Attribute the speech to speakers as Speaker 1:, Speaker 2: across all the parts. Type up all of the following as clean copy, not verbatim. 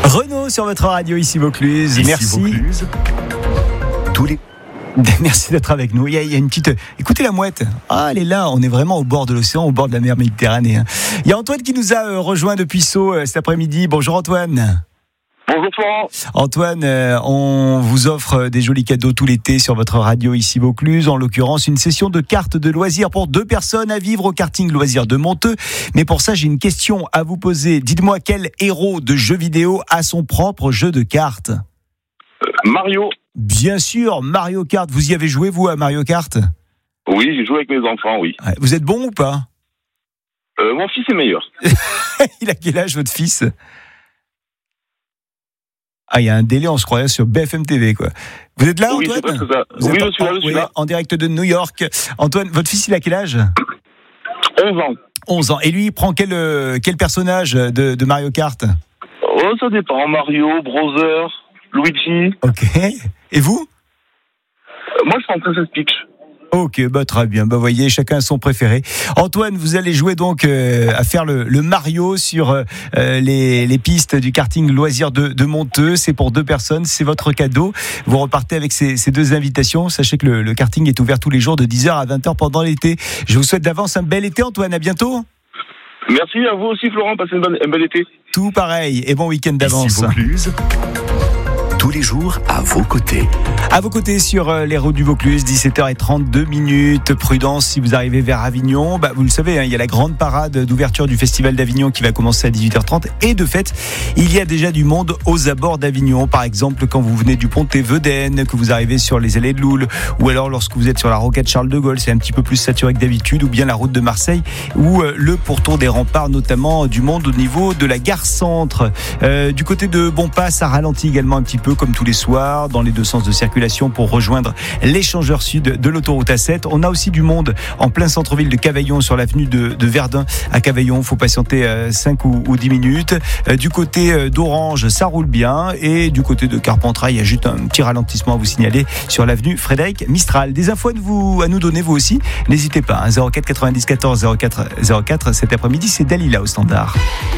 Speaker 1: Renaud sur votre radio, ici Vaucluse. Merci.
Speaker 2: Vaucluse.
Speaker 1: Merci d'être avec nous. Il y a une petite. Écoutez la mouette. Ah, elle est là. On est vraiment au bord de l'océan, au bord de la mer Méditerranée. Il y a Antoine qui nous a rejoint depuis Sceaux cet après-midi. Bonjour Antoine.
Speaker 3: Bonjour Florent.
Speaker 1: Antoine, on vous offre des jolis cadeaux tout l'été sur votre radio ici Vaucluse. En l'occurrence, une session de cartes de loisirs pour 2 personnes à vivre au karting loisirs de Monteux. Mais pour ça, j'ai une question à vous poser. Dites-moi quel héros de jeu vidéo a son propre jeu de cartes ?
Speaker 3: Mario.
Speaker 1: Bien sûr, Mario Kart. Vous y avez joué, vous, à Mario Kart ?
Speaker 3: Oui, j'ai joué avec mes enfants, oui.
Speaker 1: Vous êtes bon ou pas ?
Speaker 3: Mon fils est meilleur.
Speaker 1: Il a quel âge, votre fils ? Ah, il y a un délai, on se croirait sur BFM TV, quoi. Vous êtes là,
Speaker 3: Oui,
Speaker 1: Antoine ?
Speaker 3: c'est presque ça. Oui, je suis là.
Speaker 1: En direct de New York. Antoine, votre fils, il a quel âge ?
Speaker 3: 11 ans.
Speaker 1: 11 ans. Et lui, il prend quel personnage de Mario Kart ?
Speaker 3: Oh, ça dépend. Mario, Bowser, Luigi.
Speaker 1: Ok. Et vous ?
Speaker 3: Moi, je prends Princess Peach.
Speaker 1: Ok, très bien. Voyez, chacun a son préféré. Antoine, vous allez jouer donc à faire le Mario sur les pistes du karting loisirs de Monteux. C'est pour 2 personnes, c'est votre cadeau. Vous repartez avec ces 2 invitations. Sachez que le karting est ouvert tous les jours de 10h à 20h pendant l'été. Je vous souhaite d'avance un bel été, Antoine. À bientôt.
Speaker 3: Merci à vous aussi, Florent. Passez un bel été.
Speaker 1: Tout pareil. Et bon week-end d'avance.
Speaker 2: Ici Vaucluse. Tous les jours à vos côtés.
Speaker 1: À vos côtés sur les routes du Vaucluse, 17h32. Prudence si vous arrivez vers Avignon. Vous le savez, il y a la grande parade d'ouverture du Festival d'Avignon qui va commencer à 18h30. Et de fait, il y a déjà du monde aux abords d'Avignon. Par exemple, quand vous venez du Pont-Éveuden, que vous arrivez sur les allées de Loul, ou alors lorsque vous êtes sur la rocade Charles de Gaulle, c'est un petit peu plus saturé que d'habitude, ou bien la route de Marseille, ou le pourtour des remparts, notamment du monde au niveau de la gare centre. Du côté de Bonpas, ça ralentit également un petit peu, comme tous les soirs, dans les 2 sens de circulation pour rejoindre l'échangeur sud de l'autoroute A7. On a aussi du monde en plein centre-ville de Cavaillon sur l'avenue de Verdun à Cavaillon. Il faut patienter 5 ou 10 minutes. Du côté d'Orange, ça roule bien. Et du côté de Carpentras, il y a juste un petit ralentissement à vous signaler sur l'avenue Frédéric Mistral. Des infos à nous donner, vous aussi. N'hésitez pas. 04 90 14 04 04 cet après-midi, c'est Dalila au standard.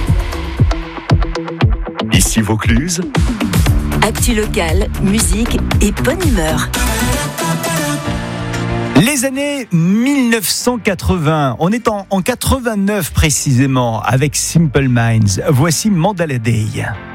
Speaker 2: Ici Vaucluse.
Speaker 4: Actu locale, musique et bonne humeur.
Speaker 1: Les années 1980, on est en 89 précisément avec Simple Minds. Voici Mandala Day.